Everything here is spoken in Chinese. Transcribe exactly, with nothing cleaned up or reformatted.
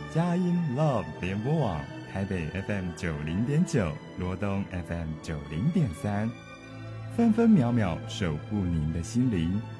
佳音 Love 联播网台北 F M 九零点九，罗东 F M 九零点三，分分秒秒守护您的心灵。